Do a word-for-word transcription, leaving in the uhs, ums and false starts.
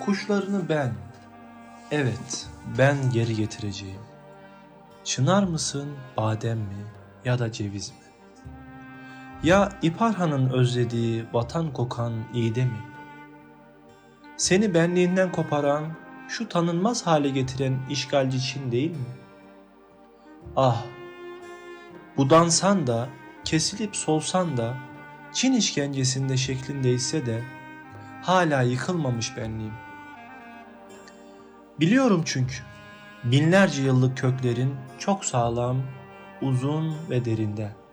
Kuşlarını ben, evet ben geri getireceğim. Çınar mısın, badem mi ya da ceviz mi? Ya İparhan'ın özlediği vatan kokan iğde mi? Seni benliğinden koparan, şu tanınmaz hale getiren işgalci Çin değil mi? Ah, budansan da, kesilip solsan da, Çin işkencesinde şeklin değişse de, hala yıkılmamış benliğim. Biliyorum çünkü, binlerce yıllık köklerin çok sağlam, uzun ve derinde.